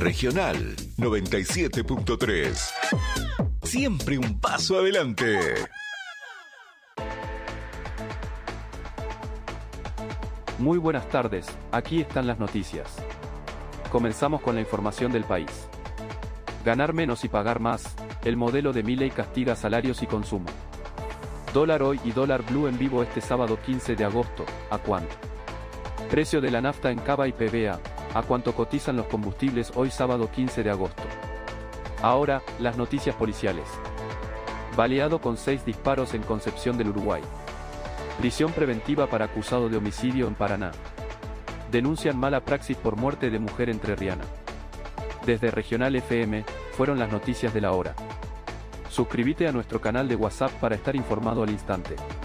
Regional 97.3. Siempre un paso adelante. Muy buenas tardes, aquí están las noticias. Comenzamos con la información del país. Ganar menos y pagar más, el modelo de Milei castiga salarios y consumo. Dólar hoy y dólar blue en vivo este sábado 15 de agosto, ¿a cuánto? Precio de la nafta en Cava y PBA, ¿a cuánto cotizan los combustibles hoy sábado 15 de agosto? Ahora, las noticias policiales. Baleado con 6 disparos en Concepción del Uruguay. Prisión preventiva para acusado de homicidio en Paraná. Denuncian mala praxis por muerte de mujer entrerriana. Desde Regional FM, fueron las noticias de la hora. Suscríbete a nuestro canal de WhatsApp para estar informado al instante.